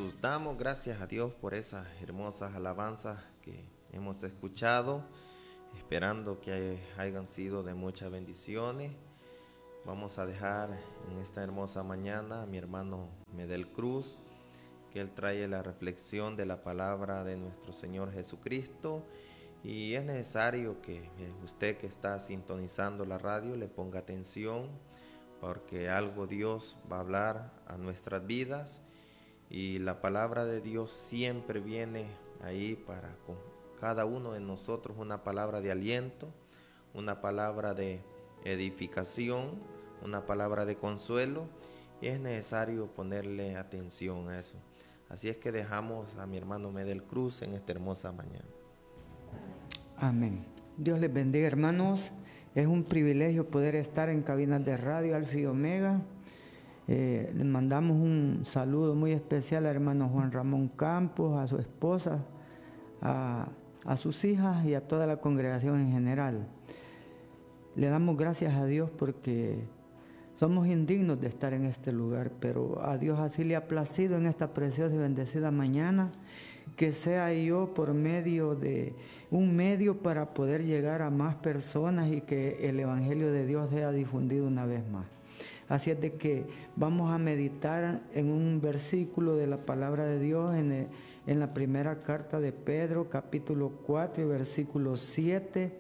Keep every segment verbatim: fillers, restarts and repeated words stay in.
Jesús. Damos gracias a Dios por esas hermosas alabanzas que hemos escuchado, esperando que hayan sido de muchas bendiciones. Vamos a dejar en esta hermosa mañana a mi hermano Medel Cruz, que él trae la reflexión de la palabra de nuestro Señor Jesucristo. Y es necesario que usted que está sintonizando la radio le ponga atención, porque algo Dios va a hablar a nuestras vidas. Y la palabra de Dios siempre viene ahí para con cada uno de nosotros, una palabra de aliento, una palabra de edificación, una palabra de consuelo, y es necesario ponerle atención a eso. Así es que dejamos a mi hermano Medel Cruz en esta hermosa mañana. Amén. Dios les bendiga, hermanos. Es un privilegio poder estar en cabinas de radio Alfa y Omega. Eh, le mandamos un saludo muy especial al hermano Juan Ramón Campos, a su esposa, a, a sus hijas y a toda la congregación en general. Le damos gracias a Dios porque somos indignos de estar en este lugar, pero a Dios así le ha placido en esta preciosa y bendecida mañana que sea yo por medio de un medio para poder llegar a más personas y que el Evangelio de Dios sea difundido una vez más. Así es de que vamos a meditar en un versículo de la palabra de Dios en, el, en la primera carta de Pedro, capítulo cuatro y versículo siete.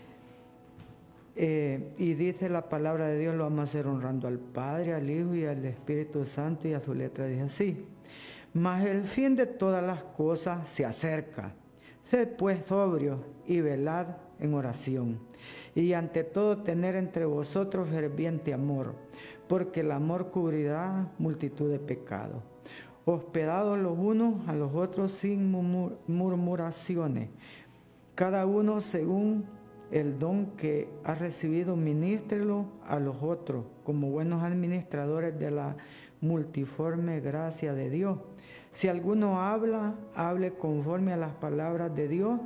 Eh, y dice la palabra de Dios, lo vamos a hacer honrando al Padre, al Hijo y al Espíritu Santo, y a su letra dice así: mas el fin de todas las cosas se acerca. Sed pues sobrios y velad en oración. Y ante todo tener entre vosotros ferviente amor, porque el amor cubrirá multitud de pecados. Hospedados los unos a los otros sin murmuraciones, cada uno según el don que ha recibido, ministrelo a los otros, como buenos administradores de la multiforme gracia de Dios. Si alguno habla, hable conforme a las palabras de Dios.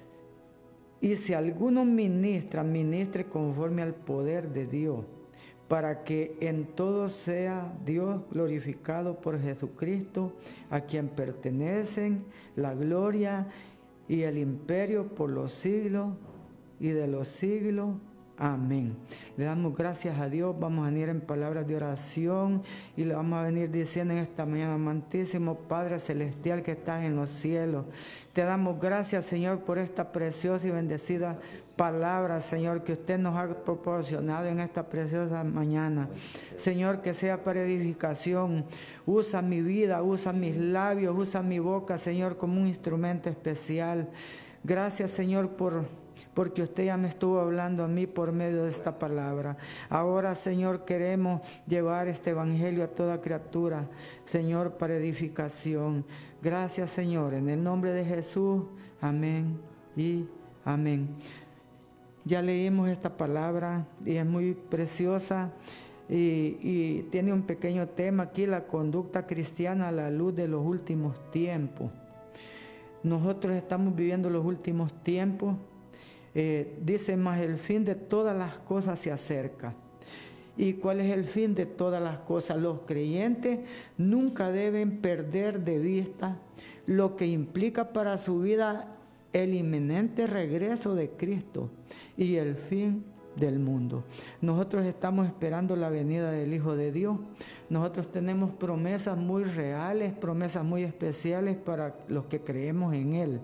Y si alguno ministra, ministre conforme al poder de Dios, para que en todo sea Dios glorificado por Jesucristo, a quien pertenecen la gloria y el imperio por los siglos y de los siglos. Amén. Le damos gracias a Dios. Vamos a venir en palabras de oración y le vamos a venir diciendo en esta mañana: amantísimo Padre Celestial que estás en los cielos, te damos gracias, Señor, por esta preciosa y bendecida palabra, Señor, que usted nos ha proporcionado en esta preciosa mañana. Señor, que sea para edificación. Usa mi vida, usa mis labios, usa mi boca, Señor, como un instrumento especial. Gracias, Señor, por... porque usted ya me estuvo hablando a mí por medio de esta palabra. Ahora, Señor, queremos llevar este evangelio a toda criatura, Señor, para edificación. Gracias, Señor, en el nombre de Jesús. Amén y amén. Ya leímos esta palabra y es muy preciosa y, y tiene un pequeño tema aquí: la conducta cristiana a la luz de los últimos tiempos. Nosotros estamos viviendo los últimos tiempos. Eh, dice, más el fin de todas las cosas se acerca. ¿Y cuál es el fin de todas las cosas? Los creyentes nunca deben perder de vista lo que implica para su vida el inminente regreso de Cristo y el fin del mundo. Nosotros estamos esperando la venida del Hijo de Dios. Nosotros tenemos promesas muy reales, promesas muy especiales para los que creemos en Él.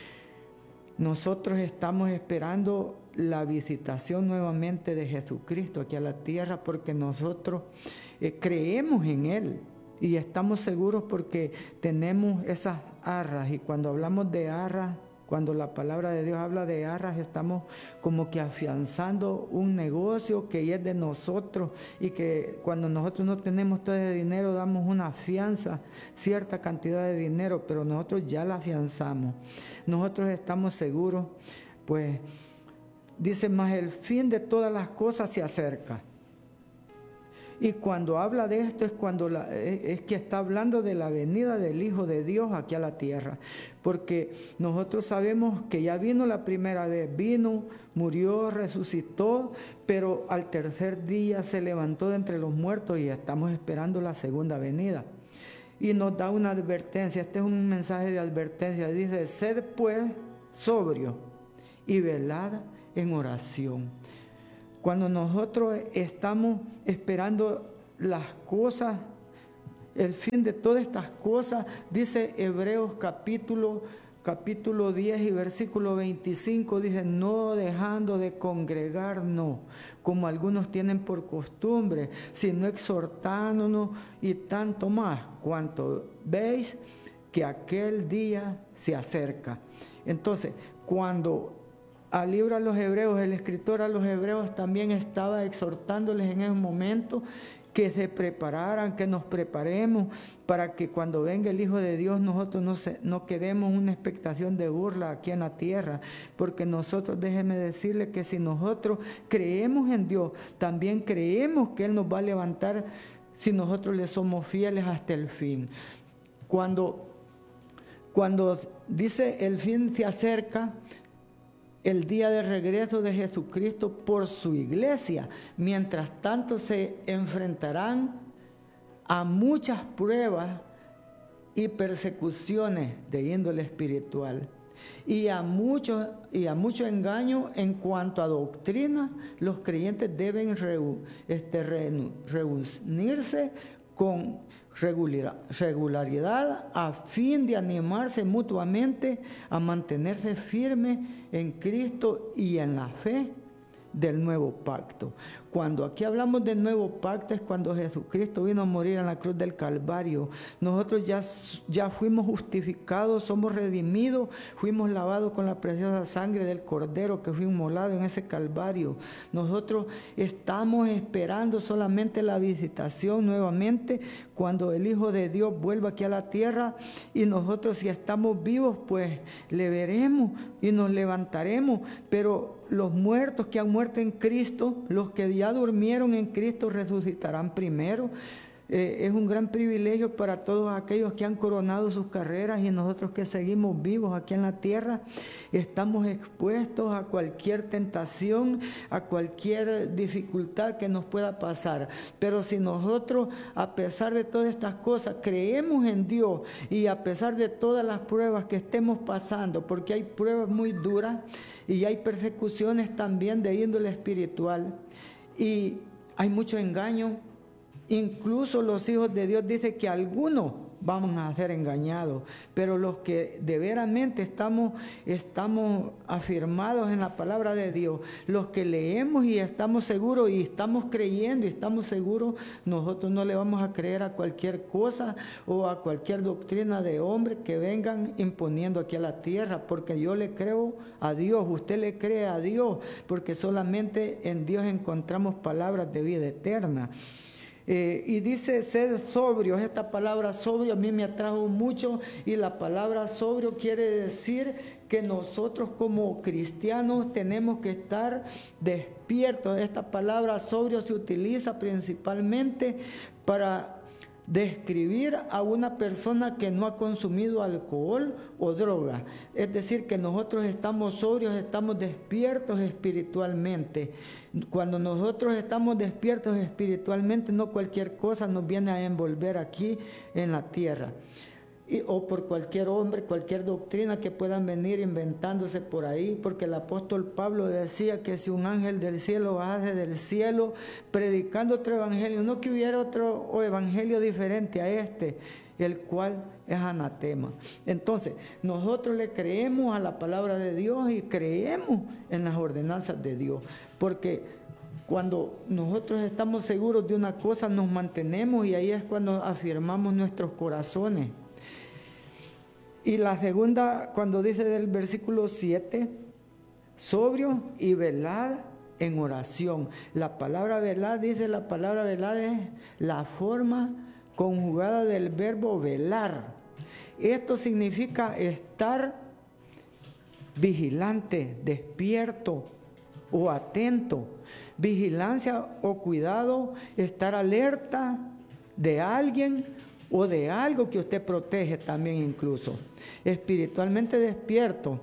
Nosotros estamos esperando la visitación nuevamente de Jesucristo aquí a la tierra, porque nosotros eh, creemos en Él y estamos seguros porque tenemos esas arras. Y cuando hablamos de arras, cuando la palabra de Dios habla de arras, estamos como que afianzando un negocio que es de nosotros, y que cuando nosotros no tenemos todo ese dinero damos una fianza, cierta cantidad de dinero, pero nosotros ya la afianzamos. Nosotros estamos seguros, pues dice, más el fin de todas las cosas se acerca. Y cuando habla de esto es cuando la, es que está hablando de la venida del Hijo de Dios aquí a la tierra, porque nosotros sabemos que ya vino la primera vez, vino, murió, resucitó, pero al tercer día se levantó de entre los muertos y estamos esperando la segunda venida. y nos da una advertencia. Este es un mensaje de advertencia. Dice, sed pues sobrio y velad en oración. Cuando nosotros estamos esperando las cosas, el fin de todas estas cosas, dice Hebreos capítulo, capítulo diez y versículo veinticinco, dice, no dejando de congregarnos, como algunos tienen por costumbre, sino exhortándonos y tanto más, cuanto veis que aquel día se acerca. Entonces, cuando al libro a los hebreos, el escritor a los hebreos también estaba exhortándoles en ese momento que se prepararan, que nos preparemos para que cuando venga el Hijo de Dios nosotros no, se, no quedemos una expectación de burla aquí en la tierra, porque nosotros, déjeme decirle que si nosotros creemos en Dios, también creemos que Él nos va a levantar si nosotros le somos fieles hasta el fin. Cuando, cuando dice el fin se acerca, el día de regreso de Jesucristo por su iglesia. Mientras tanto se enfrentarán a muchas pruebas y persecuciones de índole espiritual y a mucho, y a mucho engaño en cuanto a doctrina. Los creyentes deben reu, este, reunirse con regularidad a fin de animarse mutuamente a mantenerse firmes en Cristo y en la fe del nuevo pacto. Cuando aquí hablamos del nuevo pacto es cuando Jesucristo vino a morir en la cruz del Calvario. Nosotros ya, ya fuimos justificados, somos redimidos, fuimos lavados con la preciosa sangre del Cordero que fue inmolado en ese Calvario. Nosotros estamos esperando solamente la visitación nuevamente cuando el Hijo de Dios vuelva aquí a la tierra, y nosotros, si estamos vivos, pues le veremos y nos levantaremos. Pero los muertos que han muerto en Cristo, los que ya durmieron en Cristo, resucitarán primero. Eh, es un gran privilegio para todos aquellos que han coronado sus carreras, y nosotros que seguimos vivos aquí en la tierra estamos expuestos a cualquier tentación, a cualquier dificultad que nos pueda pasar. Pero si nosotros, a pesar de todas estas cosas, creemos en Dios, y a pesar de todas las pruebas que estemos pasando, porque hay pruebas muy duras y hay persecuciones también de índole espiritual y hay mucho engaño. Incluso los hijos de Dios dicen que algunos vamos a ser engañados, pero los que de veramente estamos, estamos afirmados en la palabra de Dios, los que leemos y estamos seguros y estamos creyendo y estamos seguros, nosotros no le vamos a creer a cualquier cosa o a cualquier doctrina de hombre que vengan imponiendo aquí a la tierra, porque yo le creo a Dios, usted le cree a Dios, porque solamente en Dios encontramos palabras de vida eterna. Eh, y dice ser sobrios. Esta palabra sobrio a mí me atrajo mucho, y la palabra sobrio quiere decir que nosotros como cristianos tenemos que estar despiertos. Esta palabra sobrio se utiliza principalmente para describir a una persona que no ha consumido alcohol o droga. Es decir, que nosotros estamos sobrios, estamos despiertos espiritualmente. Cuando nosotros estamos despiertos espiritualmente, no cualquier cosa nos viene a envolver aquí en la tierra. Y, o por cualquier hombre, cualquier doctrina que puedan venir inventándose por ahí, porque el apóstol Pablo decía que si un ángel del cielo bajase del cielo predicando otro evangelio, no que hubiera otro o evangelio diferente a este, el cual es anatema. Entonces, nosotros le creemos a la palabra de Dios y creemos en las ordenanzas de Dios, porque cuando nosotros estamos seguros de una cosa, nos mantenemos, y ahí es cuando afirmamos nuestros corazones. Y la segunda, cuando dice del versículo siete, sobrio y velad en oración. La palabra velad, dice la palabra velad, es la forma conjugada del verbo velar. Esto significa estar vigilante, despierto o atento. Vigilancia o cuidado, estar alerta de alguien o de algo que usted protege también incluso. Espiritualmente despierto,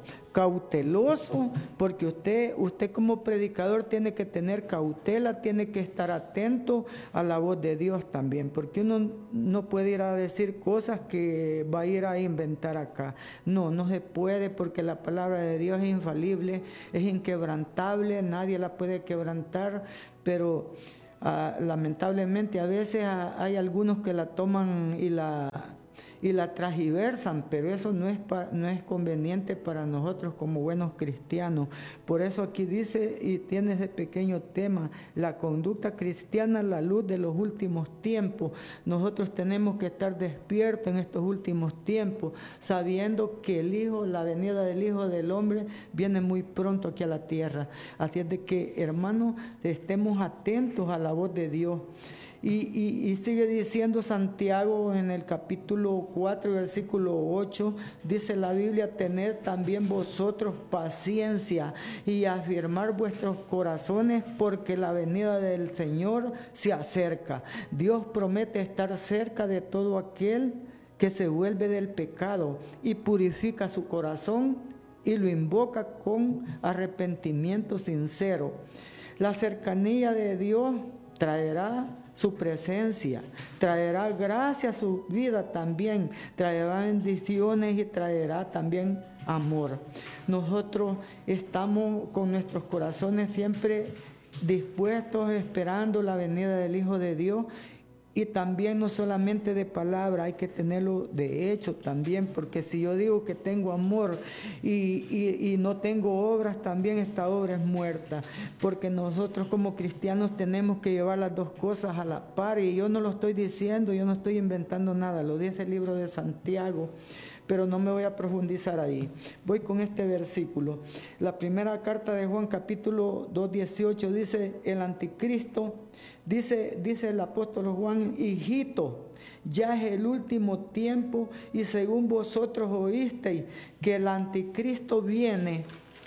cauteloso, porque usted, usted como predicador tiene que tener cautela, tiene que estar atento a la voz de Dios también, porque uno no puede ir a decir cosas que va a ir a inventar acá. No, no se puede, porque la palabra de Dios es infalible, es inquebrantable, nadie la puede quebrantar, pero Uh, lamentablemente a veces uh, hay algunos que la toman y la, y la transgiversan, pero eso no es, pa, no es conveniente para nosotros como buenos cristianos. Por eso aquí dice, y tiene ese pequeño tema, la conducta cristiana a la luz de los últimos tiempos. Nosotros tenemos que estar despiertos en estos últimos tiempos, sabiendo que el Hijo, la venida del Hijo del Hombre viene muy pronto aquí a la tierra. Así es de que, hermanos, estemos atentos a la voz de Dios. Y, y, y sigue diciendo Santiago en el capítulo cuatro, versículo ocho, dice la Biblia: tened también vosotros paciencia y afirmar vuestros corazones, porque la venida del Señor se acerca. Dios promete estar cerca de todo aquel que se vuelve del pecado y purifica su corazón y lo invoca con arrepentimiento sincero. La cercanía de Dios traerá su presencia, traerá gracia a su vida también, traerá bendiciones y traerá también amor. Nosotros estamos con nuestros corazones siempre dispuestos, esperando la venida del Hijo de Dios. Y también no solamente de palabra, hay que tenerlo de hecho también, porque si yo digo que tengo amor y, y, y no tengo obras, también esta obra es muerta, porque nosotros como cristianos tenemos que llevar las dos cosas a la par, y yo no lo estoy diciendo, yo no estoy inventando nada, lo dice el libro de Santiago, pero no me voy a profundizar ahí. Voy con este versículo. La primera carta de Juan, capítulo dos, dieciocho, dice: el anticristo, dice, dice el apóstol Juan: hijito, ya es el último tiempo, y según vosotros oísteis que el anticristo viene.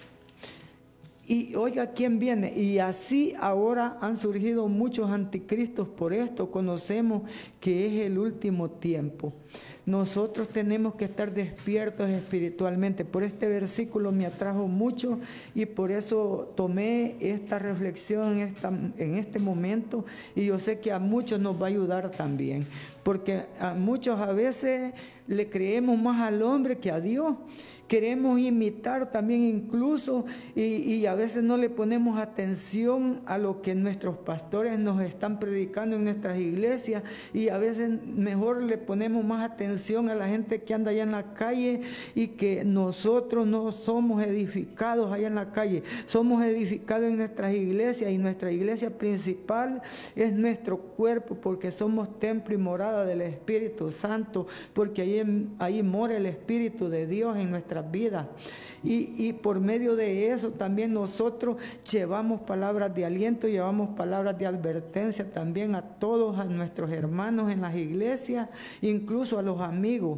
Y oiga quién viene, y así ahora han surgido muchos anticristos. Por esto conocemos que es el último tiempo. Nosotros tenemos que estar despiertos espiritualmente. Por este versículo me atrajo mucho y por eso tomé esta reflexión en, esta, en este momento, y yo sé que a muchos nos va a ayudar también, porque a muchos a veces le creemos más al hombre que a Dios. Queremos imitar también incluso y, y a veces no le ponemos atención a lo que nuestros pastores nos están predicando en nuestras iglesias, y a veces mejor le ponemos más atención a la gente que anda allá en la calle, y que nosotros no somos edificados allá en la calle, somos edificados en nuestras iglesias, y nuestra iglesia principal es nuestro cuerpo, porque somos templo y morada del Espíritu Santo, porque ahí, ahí mora el Espíritu de Dios en nuestra vida, y, y por medio de eso también nosotros llevamos palabras de aliento, llevamos palabras de advertencia también a todos, a nuestros hermanos en las iglesias, incluso a los amigos.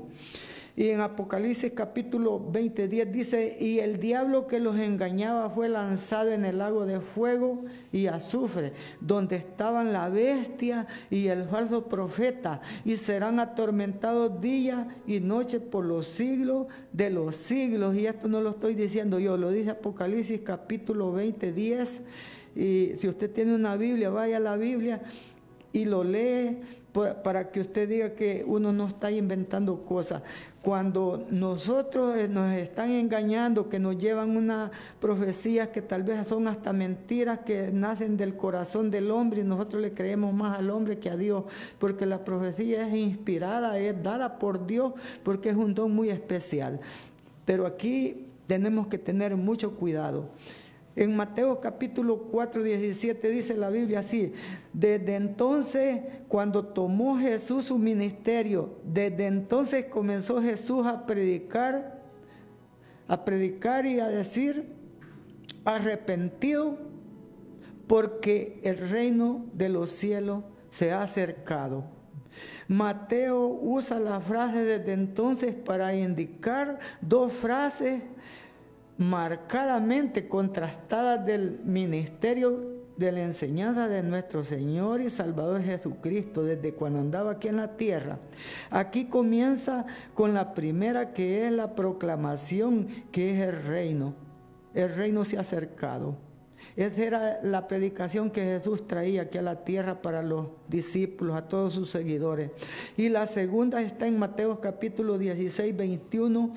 Y en Apocalipsis capítulo veinte, diez dice: y el diablo que los engañaba fue lanzado en el lago de fuego y azufre, donde estaban la bestia y el falso profeta, y serán atormentados día y noche por los siglos de los siglos. Y esto no lo estoy diciendo yo, lo dice Apocalipsis capítulo veinte, diez. Y si usted tiene una Biblia, vaya a la Biblia y lo lee, para que usted diga que uno no está inventando cosas. Cuando nosotros nos están engañando, que nos llevan unas profecías que tal vez son hasta mentiras, que nacen del corazón del hombre, y nosotros le creemos más al hombre que a Dios, porque la profecía es inspirada, es dada por Dios, porque es un don muy especial. Pero aquí tenemos que tener mucho cuidado. En Mateo capítulo cuatro, diecisiete dice la Biblia así: desde entonces, cuando tomó Jesús su ministerio, desde entonces comenzó Jesús a predicar, a predicar y a decir: arrepentido, porque el reino de los cielos se ha acercado. Mateo usa la frase desde entonces para indicar dos frases marcadamente contrastadas del ministerio de la enseñanza de nuestro Señor y Salvador Jesucristo desde cuando andaba aquí en la tierra. Aquí comienza con la primera, que es la proclamación, que es el reino. El reino se ha acercado. Esa era la predicación que Jesús traía aquí a la tierra para los discípulos, a todos sus seguidores. Y la segunda está en Mateo capítulo dieciséis, veintiuno,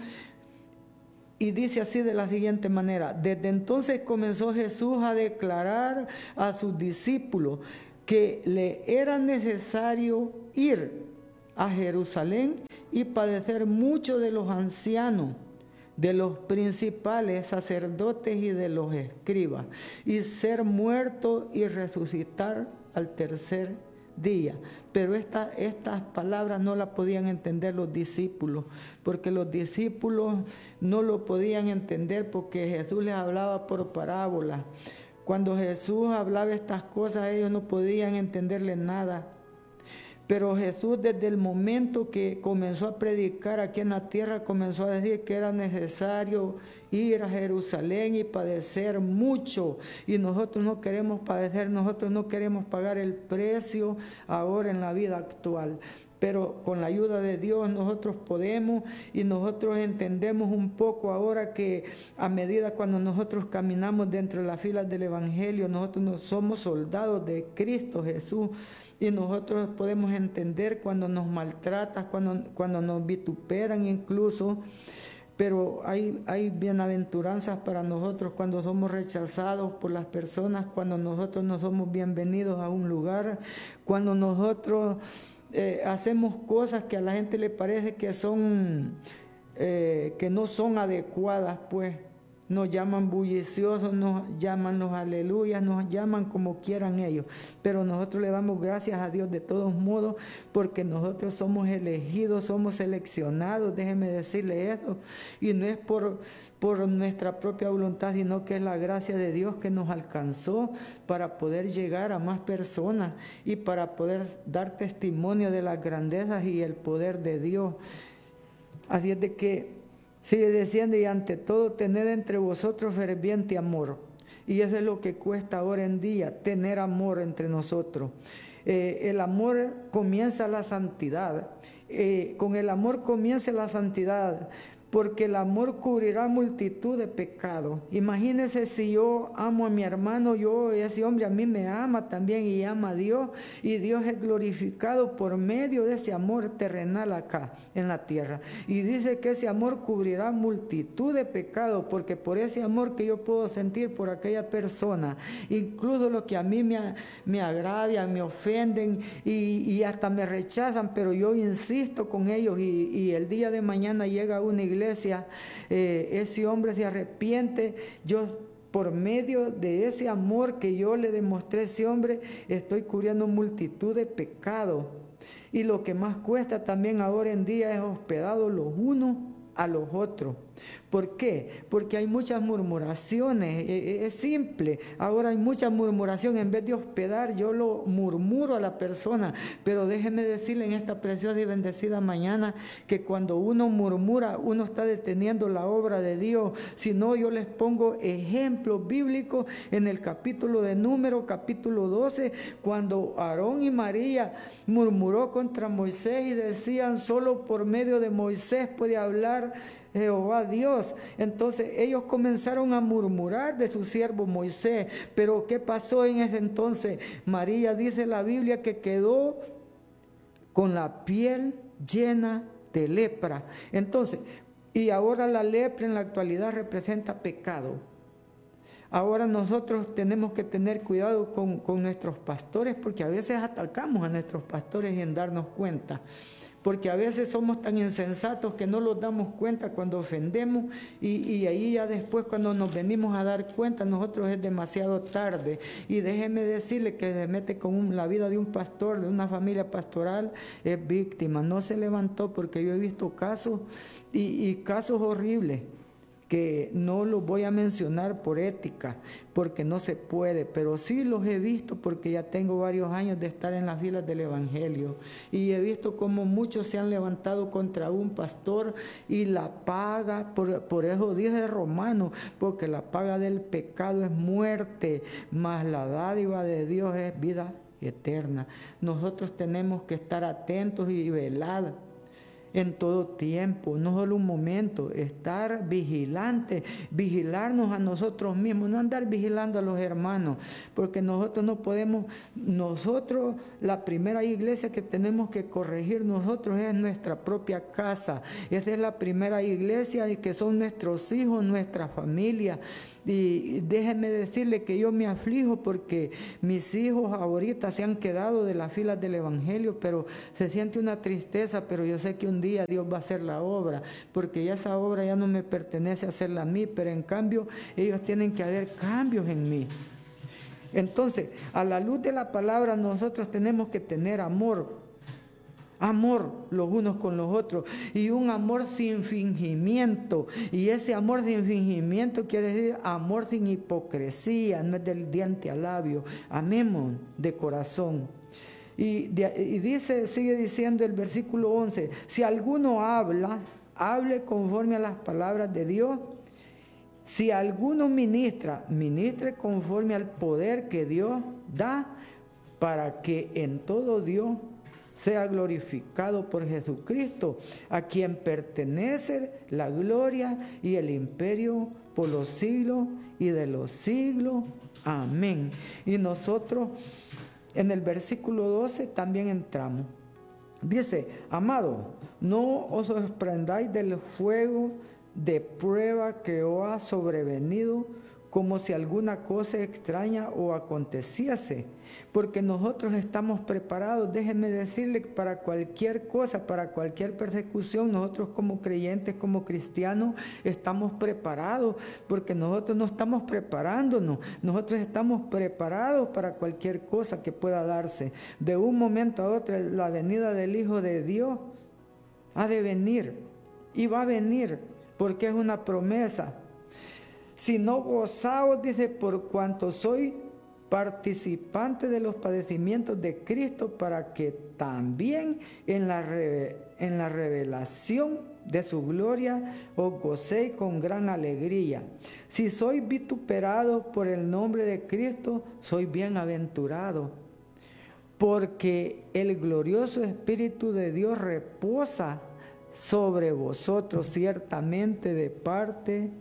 y dice así de la siguiente manera: desde entonces comenzó Jesús a declarar a sus discípulos que le era necesario ir a Jerusalén y padecer mucho de los ancianos, de los principales sacerdotes y de los escribas, y ser muerto y resucitar al tercer día. Pero esta, estas palabras no las podían entender los discípulos, porque los discípulos no lo podían entender porque Jesús les hablaba por parábolas. Cuando Jesús hablaba estas cosas, ellos no podían entenderle nada. Pero Jesús, desde el momento que comenzó a predicar aquí en la tierra, comenzó a decir que era necesario ir a Jerusalén y padecer mucho. Y nosotros no queremos padecer, nosotros no queremos pagar el precio ahora en la vida actual. Pero con la ayuda de Dios nosotros podemos, y nosotros entendemos un poco ahora que a medida cuando nosotros caminamos dentro de las filas del Evangelio, nosotros no somos soldados de Cristo Jesús, y nosotros podemos entender cuando nos maltratan, cuando, cuando nos vituperan incluso. Pero hay, hay bienaventuranzas para nosotros cuando somos rechazados por las personas, cuando nosotros no somos bienvenidos a un lugar, cuando nosotros eh, hacemos cosas que a la gente le parece que son eh, que no son adecuadas, pues nos llaman bulliciosos, nos llaman los aleluyas, nos llaman como quieran ellos. Pero nosotros le damos gracias a Dios de todos modos, porque nosotros somos elegidos, somos seleccionados, déjeme decirle eso. Y no es por, por nuestra propia voluntad, sino que es la gracia de Dios que nos alcanzó para poder llegar a más personas y para poder dar testimonio de las grandezas y el poder de Dios. Así es de que sigue diciendo: y ante todo tened entre vosotros ferviente amor. Y eso es lo que cuesta ahora en día, tener amor entre nosotros. Eh, el amor comienza la santidad. Eh, con el amor comienza la santidad, porque el amor cubrirá multitud de pecados. Imagínense, si yo amo a mi hermano, yo, ese hombre a mí me ama también y ama a Dios, y Dios es glorificado por medio de ese amor terrenal acá en la tierra. Y dice que ese amor cubrirá multitud de pecados, porque por ese amor que yo puedo sentir por aquella persona, incluso lo que a mí me, me agravian, me ofenden y, y hasta me rechazan, pero yo insisto con ellos, y, y el día de mañana llega una iglesia iglesia, eh, ese hombre se arrepiente, yo por medio de ese amor que yo le demostré a ese hombre, estoy cubriendo multitud de pecados. Y lo que más cuesta también ahora en día es hospedados los unos a los otros. ¿Por qué? Porque hay muchas murmuraciones, es simple. Ahora hay mucha murmuración. En vez de hospedar, yo lo murmuro a la persona. Pero déjeme decirle en esta preciosa y bendecida mañana que cuando uno murmura, uno está deteniendo la obra de Dios. Si no, yo les pongo ejemplos bíblicos en el capítulo de Números, capítulo doce, cuando Aarón y María murmuró contra Moisés y decían: solo por medio de Moisés puede hablar Jehová Dios. Entonces ellos comenzaron a murmurar de su siervo Moisés. Pero ¿qué pasó en ese entonces? María, dice la Biblia, que quedó con la piel llena de lepra. Entonces, y ahora la lepra en la actualidad representa pecado. Ahora nosotros tenemos que tener cuidado con, con nuestros pastores, porque a veces atacamos a nuestros pastores sin darnos cuenta. Porque a veces somos tan insensatos que no los damos cuenta cuando ofendemos, y, y ahí ya después, cuando nos venimos a dar cuenta, nosotros es demasiado tarde. Y déjeme decirle que se mete con un, la vida de un pastor, de una familia pastoral, es víctima. No se levantó, porque yo he visto casos y, y casos horribles, que no los voy a mencionar por ética, porque no se puede, pero sí los he visto porque ya tengo varios años de estar en las filas del Evangelio y he visto cómo muchos se han levantado contra un pastor y la paga, por, por eso dice Romano, porque la paga del pecado es muerte, mas la dádiva de Dios es vida eterna. Nosotros tenemos que estar atentos y velar en todo tiempo, no solo un momento, estar vigilante, vigilarnos a nosotros mismos, no andar vigilando a los hermanos, porque nosotros no podemos, nosotros, la primera iglesia que tenemos que corregir nosotros es nuestra propia casa. Esa es la primera iglesia y que son nuestros hijos, nuestra familia. Y déjenme decirle que yo me aflijo porque mis hijos ahorita se han quedado de las filas del Evangelio, pero se siente una tristeza, pero yo sé que un día Dios va a hacer la obra, porque ya esa obra ya no me pertenece a hacerla a mí, pero en cambio ellos tienen que haber cambios en mí. Entonces, a la luz de la palabra nosotros tenemos que tener amor, amor los unos con los otros y un amor sin fingimiento, y ese amor sin fingimiento quiere decir amor sin hipocresía, no es del diente al labio, amemos de corazón. Y, de, y dice, sigue diciendo el versículo once, si alguno habla, hable conforme a las palabras de Dios. Si alguno ministra, ministre conforme al poder que Dios da, para que en todo Dios sea glorificado por Jesucristo, a quien pertenece la gloria y el imperio por los siglos y de los siglos. Amén. Y nosotros en el versículo doce también entramos. Dice, amado, no os sorprendáis del fuego de prueba que os ha sobrevenido, como si alguna cosa extraña os aconteciese, porque nosotros estamos preparados, déjenme decirle, para cualquier cosa, para cualquier persecución. Nosotros como creyentes, como cristianos, estamos preparados, porque nosotros no estamos preparándonos, nosotros estamos preparados para cualquier cosa que pueda darse. De un momento a otro, la venida del Hijo de Dios ha de venir, y va a venir, porque es una promesa. Si no gozaos, dice, por cuanto soy participante de los padecimientos de Cristo, para que también en la, re, en la revelación de su gloria os gocéis con gran alegría. Si soy vituperado por el nombre de Cristo, soy bienaventurado, porque el glorioso Espíritu de Dios reposa sobre vosotros ciertamente de parte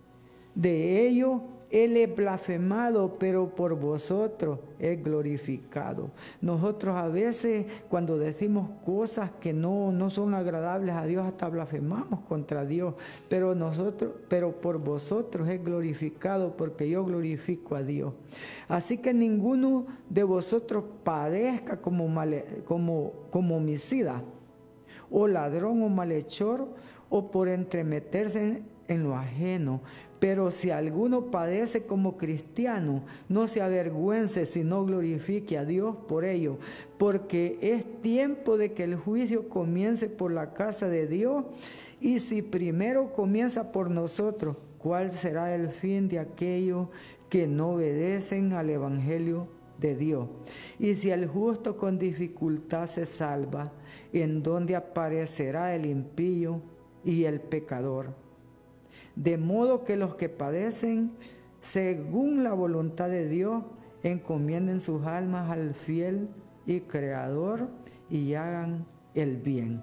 de ello. Él es blasfemado, pero por vosotros es glorificado. Nosotros a veces cuando decimos cosas que no, no son agradables a Dios, hasta blasfemamos contra Dios, pero nosotros, pero por vosotros es glorificado, porque yo glorifico a Dios. Así que ninguno de vosotros padezca como, male, como, como homicida, o ladrón o malhechor, o por entremeterse en, en lo ajeno. Pero si alguno padece como cristiano, no se avergüence, sino glorifique a Dios por ello, porque es tiempo de que el juicio comience por la casa de Dios. Y si primero comienza por nosotros, ¿cuál será el fin de aquellos que no obedecen al evangelio de Dios? Y si el justo con dificultad se salva, ¿en dónde aparecerá el impío y el pecador? De modo que los que padecen según la voluntad de Dios encomienden sus almas al fiel y creador y hagan el bien.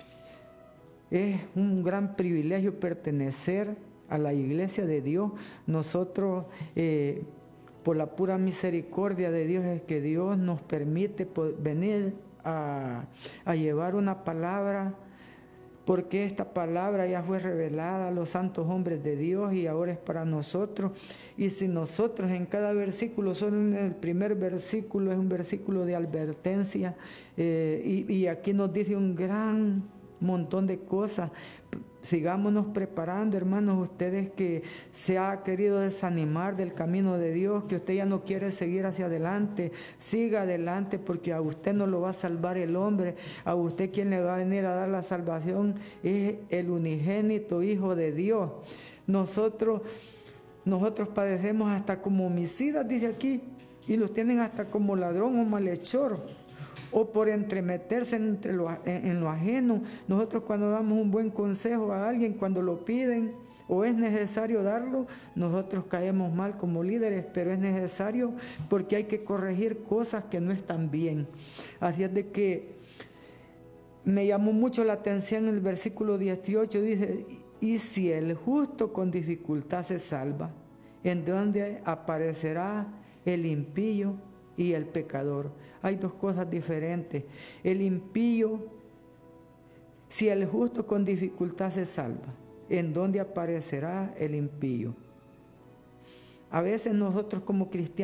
Es un gran privilegio pertenecer a la iglesia de Dios. Nosotros, eh, por la pura misericordia de Dios, es que Dios nos permite venir a, a llevar una palabra, porque esta palabra ya fue revelada a los santos hombres de Dios y ahora es para nosotros. Y si nosotros en cada versículo, solo en el primer versículo es un versículo de advertencia, eh, y, y aquí nos dice un gran montón de cosas. sigámonos preparando, hermanos, ustedes que se ha querido desanimar del camino de Dios, que usted ya no quiere seguir hacia adelante, siga adelante, porque a usted no lo va a salvar el hombre, a usted quien le va a venir a dar la salvación es el unigénito Hijo de Dios. Nosotros, nosotros padecemos hasta como homicidas, dice aquí, y los tienen hasta como ladrón o malhechor, o por entremeterse entre lo, en, en lo ajeno. Nosotros cuando damos un buen consejo a alguien, cuando lo piden o es necesario darlo, nosotros caemos mal como líderes, pero es necesario porque hay que corregir cosas que no están bien. Así es de que me llamó mucho la atención el versículo dieciocho, dice, y si el justo con dificultad se salva, ¿en dónde aparecerá el impío y el pecador? Hay dos cosas diferentes. El impío, si el justo con dificultad se salva, ¿en dónde aparecerá el impío? A veces nosotros como cristianos